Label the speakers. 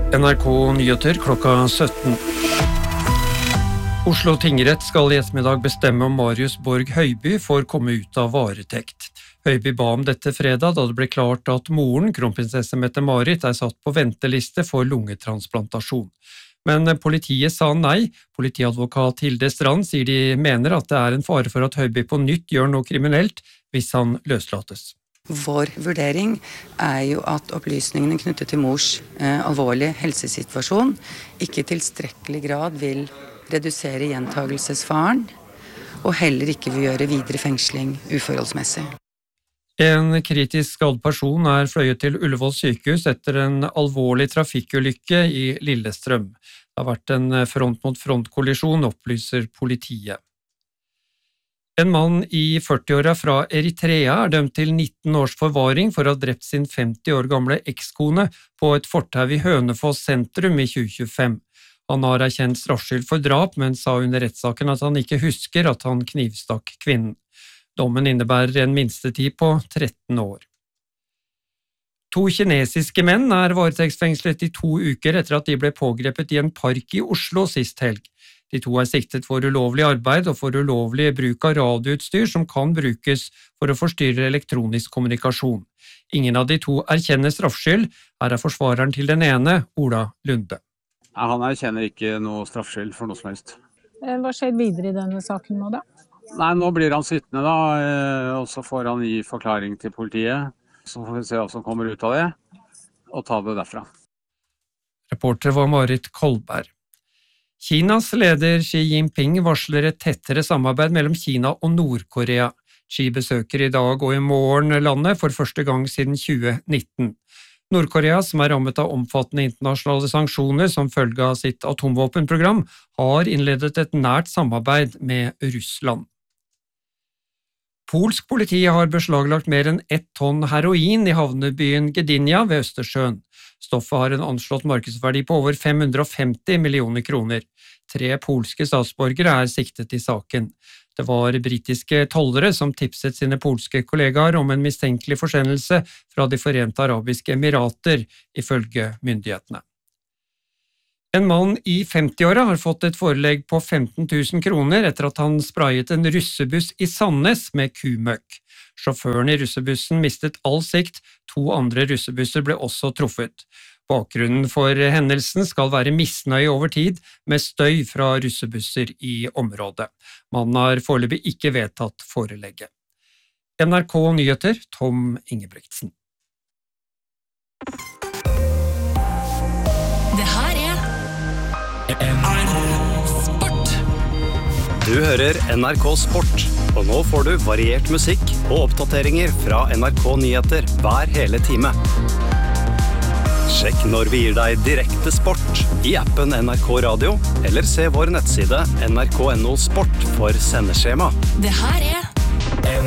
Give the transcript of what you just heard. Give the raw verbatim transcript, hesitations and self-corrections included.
Speaker 1: N R K Nyheter klokka sytten. Oslo tingrett skal i ettermiddag bestemme om Marius Borg Høiby får komme ut av varetekt. Høiby ba om dette fredag da det ble klart at moren, kronprinsesse Mette-Marit, er satt på venteliste for lungetransplantasjon. Men politiet sa nei. Politiadvokat Hilde Strand sier de mener at det er en fare for at Høiby på nytt gjør noe kriminelt hvis han løslates.
Speaker 2: Vår vurdering er jo at opplysningene knyttet til mors eh, alvorlige helsesituasjon ikke i tilstrekkelig grad vil redusere gjentagelsesfaren, og heller ikke vil gjøre videre fengsling uforholdsmessig.
Speaker 1: En kritisk skadd person er fløyet til Ullevål sykehus etter en alvorlig trafikkulykke i Lillestrøm. Det har vært en front-mot-front-kollisjon, opplyser politiet. En mann i førtiåra fra Eritrea er dømt til nitten års forvaring for å ha drept sin femti år gamle ekskone på et fortau i Hønefoss sentrum i tjue tjuefem. Han har erkjent straffskyld for drap, men sa under rettssaken at han ikke husker at han knivstakk kvinnen. Dommen innebærer en minstetid på tretten år. To kinesiske menn er varetektsfengslet i to uker etter at de ble pågrepet i en park i Oslo sist helg. De to er siktet for ulovlig arbeid og for ulovlig bruk av radioutstyr som kan brukes for å forstyrre elektronisk kommunikasjon. Ingen av de to erkjenner straffskyld. Her er forsvareren til den ene, Ola Lunde.
Speaker 3: Ja, han erkjenner ikke noe straffskyld for noe som helst.
Speaker 4: Hva skjer videre i denne saken nå da?
Speaker 3: Nei, nå blir han sittende da, og så får han gi forklaring til politiet. Så får vi se hva som kommer ut av det, og ta det derfra.
Speaker 1: Reporter var Marit Kolberg. Kinas leder Xi Jinping varsler et tettere samarbeid mellom Kina og Nord-Korea. Xi besøker i dag og i morgen landet for første gang siden tjue nitten. Nord-Korea, som er rammet av omfattende internasjonale sanksjoner som følge av sitt atomvåpenprogram, har innledet et nært samarbeid med Russland. Polsk politi har beslaglagt mer enn ett tonn heroin i havnebyen Gdynia ved Østersjøen. Stoffet har en anslått markedsverdi på over fem hundre og femti millioner kroner. Tre polske statsborgere er siktet i saken. Det var britiske tollere som tipset sine polske kollegaer om en mistenkelig forsendelse fra de Forente Arabiske Emirater, ifølge myndighetene. En mann i femtiåra har fått et forelegg på femten tusen kroner etter at han sprayet en russebuss i Sandnes med kumøkk. Sjåføren i russebussen mistet all sikt, to andre russebusser ble også truffet. Bakgrunnen for hendelsen skal være misnøye over tid med støy fra russebusser i området. Mannen har foreløpig ikke vedtatt forelegget. N R K Nyheter, Tom Ingebrigtsen.
Speaker 5: Det her er N R K Sport.
Speaker 6: Du hører N R K Sport, og nå får du variert musikk og oppdateringer fra N R K Nyheter hver hele time. Sjekk når vi gir deg direkte sport i appen N R K Radio, eller se vår nettside N R K punktum N O Sport for sendeskjema.
Speaker 5: Det her er